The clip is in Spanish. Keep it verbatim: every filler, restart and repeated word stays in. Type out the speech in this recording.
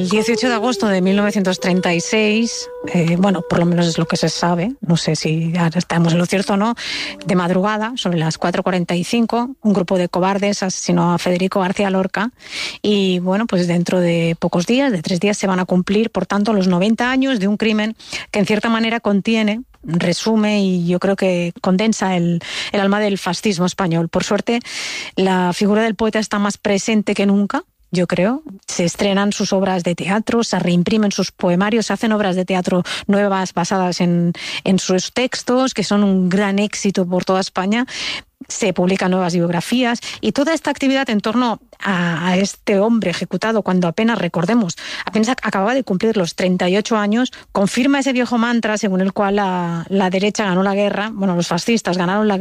El dieciocho de agosto de mil novecientos treinta y seis, eh, bueno, por lo menos es lo que se sabe, no sé si ahora estamos en lo cierto o no, de madrugada, sobre las cuatro cuarenta y cinco, un grupo de cobardes asesinó a Federico García Lorca y, bueno, pues dentro de pocos días, de tres días, se van a cumplir, por tanto, los noventa años de un crimen que en cierta manera contiene, resume y yo creo que condensa el, el alma del fascismo español. Por suerte, la figura del poeta está más presente que nunca, yo creo. Se estrenan sus obras de teatro, se reimprimen sus poemarios, se hacen obras de teatro nuevas basadas en, en sus textos, que son un gran éxito por toda España. Se publican nuevas biografías y toda esta actividad en torno a, a este hombre ejecutado cuando apenas, recordemos, apenas acababa de cumplir los treinta y ocho años, confirma ese viejo mantra según el cual la, la derecha ganó la guerra, bueno, los fascistas ganaron la guerra